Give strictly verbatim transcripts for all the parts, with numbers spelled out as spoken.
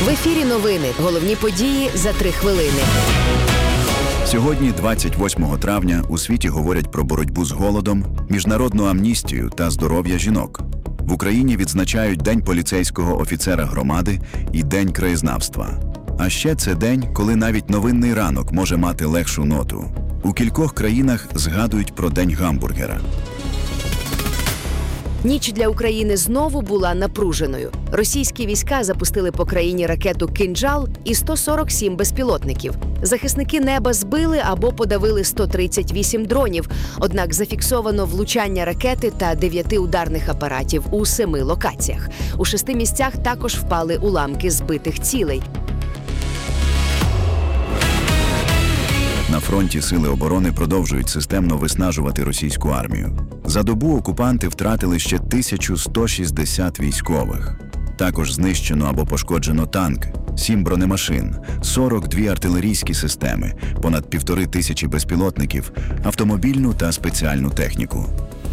В ефірі новини. Головні події за три хвилини. Сьогодні, двадцять восьмого травня, у світі говорять про боротьбу з голодом, міжнародну амністію та здоров'я жінок. В Україні відзначають День поліцейського офіцера громади і День краєзнавства. А ще це день, коли навіть новинний ранок може мати легшу ноту. У кількох країнах згадують про День гамбургера. Ніч для України знову була напруженою. Російські війська запустили по країні ракету «Кинджал» і сто сорок сім безпілотників. Захисники неба збили або подавили сто тридцять вісім дронів, однак зафіксовано влучання ракети та дев'яти ударних апаратів у семи локаціях. У шести місцях також впали уламки збитих цілей. На фронті сили оборони продовжують системно виснажувати російську армію. За добу окупанти втратили ще тисячу сто шістдесят військових. Також знищено або пошкоджено танк, сім бронемашин, сорок дві артилерійські системи, понад півтори тисячі безпілотників, автомобільну та спеціальну техніку.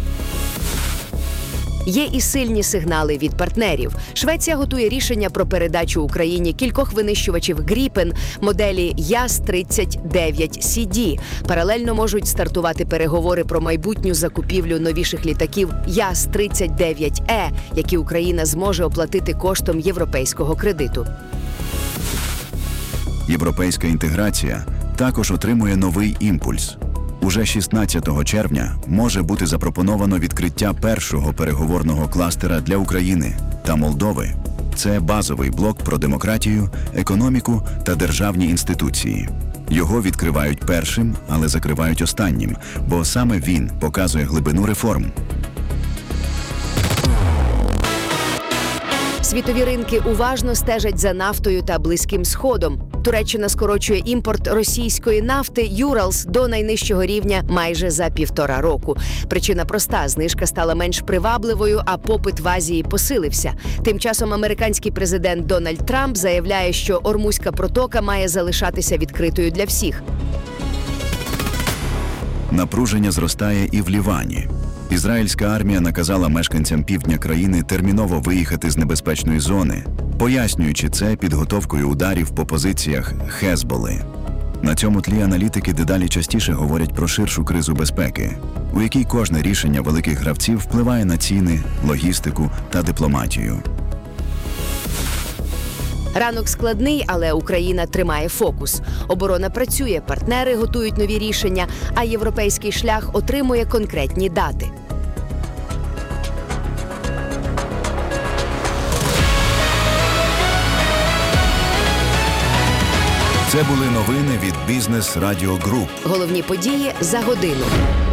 Є і сильні сигнали від партнерів. Швеція готує рішення про передачу Україні кількох винищувачів «Гріпен» моделі Яс тридцять дев'ять Сі Ді. Паралельно можуть стартувати переговори про майбутню закупівлю новіших літаків Яс тридцять дев'ять Е, які Україна зможе оплатити коштом європейського кредиту. Європейська інтеграція також отримує новий імпульс. Уже шістнадцятого червня може бути запропоновано відкриття першого переговорного кластера для України та Молдови. Це базовий блок про демократію, економіку та державні інституції. Його відкривають першим, але закривають останнім, бо саме він показує глибину реформ. Світові ринки уважно стежать за нафтою та Близьким Сходом. Туреччина скорочує імпорт російської нафти «Юралс» до найнижчого рівня майже за півтора року. Причина проста – знижка стала менш привабливою, а попит в Азії посилився. Тим часом американський президент Дональд Трамп заявляє, що Ормузька протока має залишатися відкритою для всіх. Напруження зростає і в Лівані. Ізраїльська армія наказала мешканцям півдня країни терміново виїхати з небезпечної зони, пояснюючи це підготовкою ударів по позиціях Хезболи. На цьому тлі аналітики дедалі частіше говорять про ширшу кризу безпеки, у якій кожне рішення великих гравців впливає на ціни, логістику та дипломатію. Ранок складний, але Україна тримає фокус. Оборона працює, партнери готують нові рішення, а європейський шлях отримує конкретні дати. Це були новини від Бізнес Радіо Груп. Головні події за годину.